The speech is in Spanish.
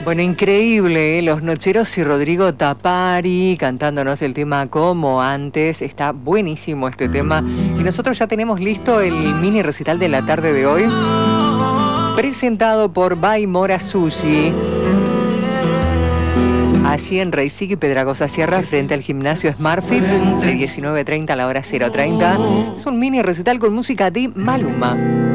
Bueno, increíble, ¿eh? Los Nocheros y Rodrigo Tapari cantándonos el tema Como Antes. Está buenísimo este tema. Y nosotros ya tenemos listo el mini recital de la tarde de hoy, presentado por Bai Mora Sushi, allí en Reisig y Pedragosa Sierra, frente al gimnasio Smartfit, de 19:30 a la hora 0:30. Es un mini recital con música de Maluma.